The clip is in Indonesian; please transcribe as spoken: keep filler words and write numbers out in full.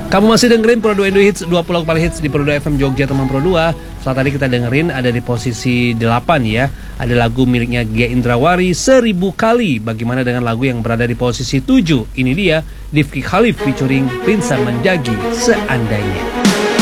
Kamu masih dengerin Pro dua Indo Hits, dua puluh kali hits di Pro dua F M Jogja teman Pro dua. Setelah tadi kita dengerin ada di posisi delapan ya. Ada lagu miliknya Gia Indrawari, Seribu Kali. Bagaimana dengan lagu yang berada di posisi tujuh? Ini dia, Rifqi Khalif featuring Prinsa Manjagi, Seandainya.